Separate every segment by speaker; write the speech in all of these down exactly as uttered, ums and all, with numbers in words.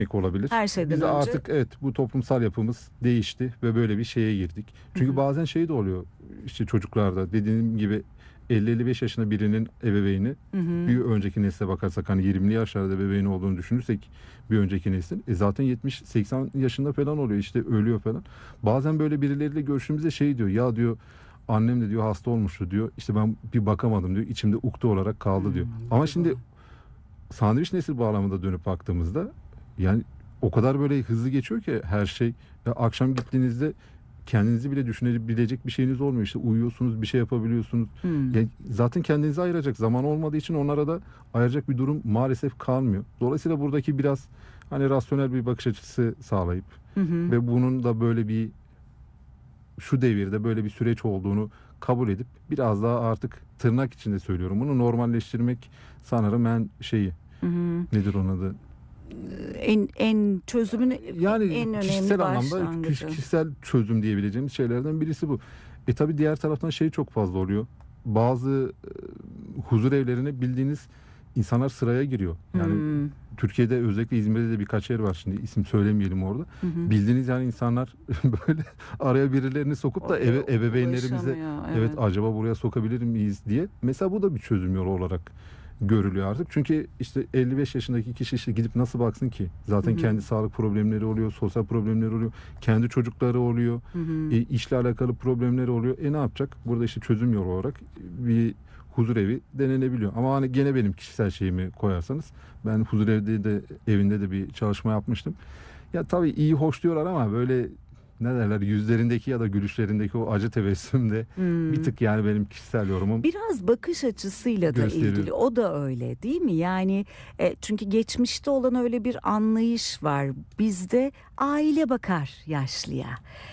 Speaker 1: olabilir.
Speaker 2: Her şeyden
Speaker 1: Biz de
Speaker 2: önce.
Speaker 1: artık evet bu toplumsal yapımız değişti ve böyle bir şeye girdik. Çünkü
Speaker 2: Hı hı.
Speaker 1: bazen şey de oluyor işte çocuklarda dediğim gibi elli elli beş yaşında birinin ebeveyni
Speaker 2: Hı hı.
Speaker 1: bir önceki nesle bakarsak hani yirmili yaşlarda ebeveyni olduğunu düşünürsek bir önceki neslin e zaten yetmiş seksen yaşında falan oluyor işte ölüyor falan. Bazen böyle birileriyle görüştüğümüzde şey diyor ya diyor annem de diyor hasta olmuştu diyor işte ben bir bakamadım diyor içimde ukde olarak kaldı diyor.
Speaker 2: Hmm,
Speaker 1: Ama
Speaker 2: bir de bu.
Speaker 1: şimdi sandviç nesil bağlamında dönüp baktığımızda yani o kadar böyle hızlı geçiyor ki her şey. Ya akşam gittiğinizde kendinizi bile düşünebilecek bir şeyiniz olmuyor. İşte uyuyorsunuz, bir şey yapabiliyorsunuz.
Speaker 2: Hmm.
Speaker 1: Ya zaten kendinizi ayıracak zaman olmadığı için onlara da ayıracak bir durum maalesef kalmıyor. Dolayısıyla buradaki biraz hani rasyonel bir bakış açısı sağlayıp
Speaker 2: Hı hı.
Speaker 1: ve bunun da böyle bir şu devirde böyle bir süreç olduğunu kabul edip biraz daha artık tırnak içinde söylüyorum bunu normalleştirmek sanırım en şeyi
Speaker 2: Hı hı.
Speaker 1: nedir onun adı?
Speaker 2: En en çözümün
Speaker 1: Yani
Speaker 2: en önemli
Speaker 1: kişisel anlamda kiş-
Speaker 2: başlangıcı.
Speaker 1: kişisel çözüm diyebileceğimiz şeylerden birisi bu. E tabi diğer taraftan şey çok fazla oluyor. Bazı e, huzur evlerine bildiğiniz insanlar sıraya giriyor. Yani
Speaker 2: Hmm.
Speaker 1: Türkiye'de özellikle İzmir'de de birkaç yer var şimdi isim söylemeyelim orada.
Speaker 2: Hı hı.
Speaker 1: Bildiğiniz yani insanlar böyle araya birilerini sokup da eve,
Speaker 2: Oraya
Speaker 1: ebeveynlerimize
Speaker 2: ulaşamıyor.
Speaker 1: evet
Speaker 2: Evet.
Speaker 1: acaba buraya sokabilir miyiz diye. Mesela bu da bir çözüm yolu olarak görülüyor artık. Çünkü işte elli beş yaşındaki kişi işte gidip nasıl baksın ki?
Speaker 2: Hı
Speaker 1: Zaten
Speaker 2: hı.
Speaker 1: kendi sağlık problemleri oluyor, sosyal problemleri oluyor, kendi çocukları oluyor,
Speaker 2: Hı hı.
Speaker 1: e, işle alakalı problemleri oluyor. E ne yapacak? Burada işte çözüm yolu olarak bir huzur evi denenebiliyor. Ama hani gene benim kişisel şeyimi koyarsanız ben huzur evde de evinde de bir çalışma yapmıştım. Ya tabii iyi hoş diyorlar ama böyle ne derler yüzlerindeki ya da gülüşlerindeki o acı tebessüm de bir
Speaker 2: Hmm.
Speaker 1: tık yani benim kişisel yorumum
Speaker 2: Biraz bakış açısıyla da
Speaker 1: gösteriyor.
Speaker 2: ilgili. O da öyle değil mi? Yani e, çünkü geçmişte olan öyle bir anlayış var. Bizde aile bakar yaşlıya.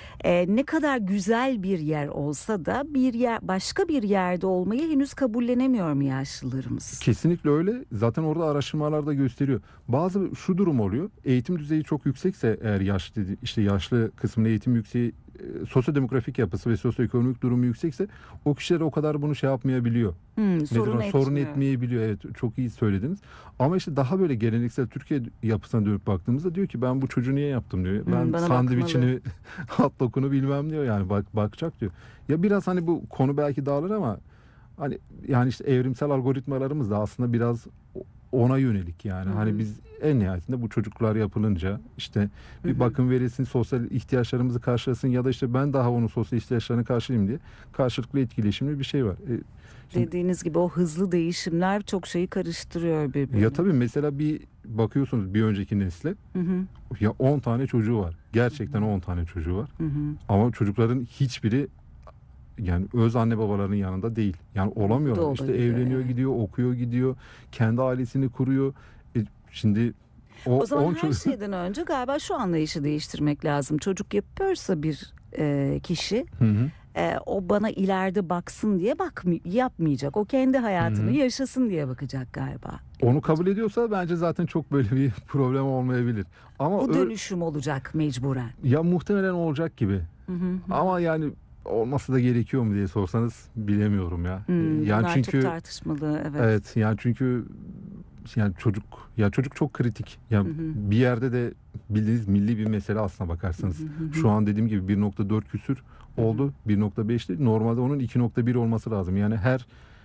Speaker 2: E, ne kadar güzel bir yer olsa da bir yer başka bir yerde olmayı henüz kabullenemiyor mu yaşlılarımız?
Speaker 1: Kesinlikle öyle. Zaten orada araştırmalar da gösteriyor. Bazı şu durum oluyor. Eğitim düzeyi çok yüksekse eğer yaşlı işte yaşlı kısmında eğitim yükseği e, sosyodemografik yapısı ve sosyoekonomik durumu yüksekse o kişiler o kadar bunu şey yapmayabiliyor.
Speaker 2: Hmm,
Speaker 1: Nedir
Speaker 2: sorun
Speaker 1: o? Sorun
Speaker 2: etmiyor.
Speaker 1: etmeyebiliyor. Evet çok iyi söylediniz. Ama işte daha böyle geleneksel Türkiye yapısına dönüp baktığımızda diyor ki ben bu çocuğu niye yaptım diyor.
Speaker 2: Hmm,
Speaker 1: Ben
Speaker 2: bana bakmalı.
Speaker 1: sandviçini hot dog'unu bilmem diyor yani bak bakacak diyor. Ya biraz hani bu konu belki dağılır ama hani yani işte evrimsel algoritmalarımız da aslında biraz ona yönelik yani.
Speaker 2: Hı
Speaker 1: Hani
Speaker 2: hı.
Speaker 1: biz en nihayetinde bu çocuklar yapılınca işte
Speaker 2: Hı
Speaker 1: bir
Speaker 2: hı.
Speaker 1: bakım verilsin, sosyal ihtiyaçlarımızı karşılasın ya da işte ben daha onun sosyal ihtiyaçlarını karşılayayım diye karşılıklı etkileşimli bir şey var. E, şimdi
Speaker 2: Dediğiniz gibi o hızlı değişimler çok şeyi karıştırıyor
Speaker 1: ya
Speaker 2: birbirine.
Speaker 1: tabii mesela bir bakıyorsunuz bir önceki nesle
Speaker 2: Hı hı.
Speaker 1: ya on tane çocuğu var. Gerçekten on tane çocuğu var.
Speaker 2: Hı hı.
Speaker 1: Ama çocukların hiçbiri yani öz anne babalarının yanında değil. Yani
Speaker 2: Bu da
Speaker 1: olamıyorlar. İşte
Speaker 2: olabiliyor,
Speaker 1: evleniyor
Speaker 2: evet.
Speaker 1: gidiyor, okuyor gidiyor, kendi ailesini kuruyor. E, şimdi o
Speaker 2: O zaman
Speaker 1: on
Speaker 2: her
Speaker 1: çocuk
Speaker 2: şeyden önce galiba şu anlayışı değiştirmek lazım. Çocuk yapıyorsa bir e, kişi
Speaker 1: Hı hı.
Speaker 2: e, o bana ileride baksın diye bakmay- yapmayacak. O kendi
Speaker 1: Hı
Speaker 2: hayatını
Speaker 1: hı.
Speaker 2: yaşasın diye bakacak galiba.
Speaker 1: Onu kabul ediyorsa bence zaten çok böyle bir problem olmayabilir. Ama
Speaker 2: O
Speaker 1: ö-
Speaker 2: dönüşüm olacak mecburen.
Speaker 1: ya muhtemelen olacak gibi.
Speaker 2: Hı hı hı.
Speaker 1: Ama yani olması da gerekiyor mu diye sorsanız bilemiyorum ya. E,
Speaker 2: Hmm,
Speaker 1: Yani
Speaker 2: bunlar çok
Speaker 1: çünkü
Speaker 2: tartışmalı, evet.
Speaker 1: evet yani çünkü yani çocuk ya çocuk çok kritik. Ya
Speaker 2: Hı hı.
Speaker 1: bir yerde de bildiğiniz milli bir mesele aslına
Speaker 2: Hı hı
Speaker 1: bakarsanız.
Speaker 2: hı hı.
Speaker 1: Şu an dediğim gibi bir nokta dört küsür
Speaker 2: Hı hı.
Speaker 1: oldu. bir nokta beşti. Normalde onun iki nokta bir olması lazım. Yani her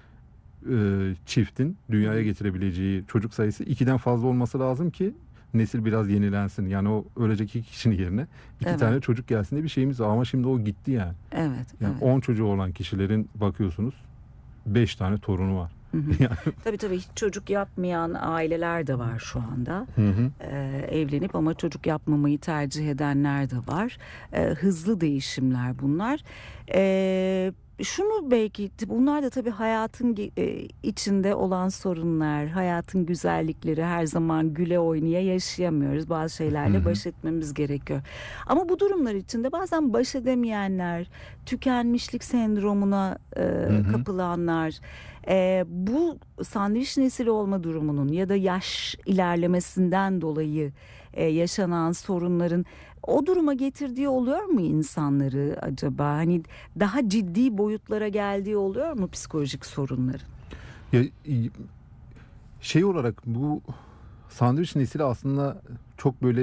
Speaker 1: e, çiftin
Speaker 2: Hı
Speaker 1: dünyaya
Speaker 2: hı.
Speaker 1: getirebileceği çocuk sayısı ikiden fazla olması lazım ki nesil biraz yenilensin. Yani o ölecek iki kişinin yerine iki
Speaker 2: Evet,
Speaker 1: tane çocuk gelsin diye bir şeyimiz var. Ama şimdi o gitti yani.
Speaker 2: evet,
Speaker 1: Yani
Speaker 2: evet.
Speaker 1: on çocuğu olan kişilerin bakıyorsunuz beş tane torunu var.
Speaker 2: Hı hı.
Speaker 1: Yani
Speaker 2: Tabii tabii hiç çocuk yapmayan aileler de var şu anda.
Speaker 1: hı hı.
Speaker 2: Ee, evlenip ama çocuk yapmamayı tercih edenler de var. Ee, hızlı değişimler bunlar. Ee, Şunu belki bunlar da tabii hayatın ge- e, içinde olan sorunlar, hayatın güzellikleri her zaman güle oynaya yaşayamıyoruz. Bazı
Speaker 1: Hı
Speaker 2: şeylerle
Speaker 1: hı.
Speaker 2: baş etmemiz gerekiyor. Ama bu durumlar içinde bazen baş edemeyenler, tükenmişlik sendromuna e,
Speaker 1: Hı hı.
Speaker 2: kapılanlar, e, bu sandviç nesili olma durumunun ya da yaş ilerlemesinden dolayı e, yaşanan sorunların o duruma getirdiği oluyor mu insanları acaba? Hani daha ciddi boyutlara geldiği oluyor mu psikolojik sorunların?
Speaker 1: Ya, şey olarak bu sandviç nesili aslında çok böyle